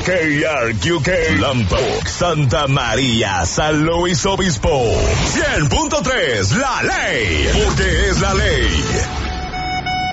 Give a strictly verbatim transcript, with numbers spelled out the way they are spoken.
K R Q K, Lambok, Santa María, San Luis Obispo. cien punto tres, La Ley, porque es la ley.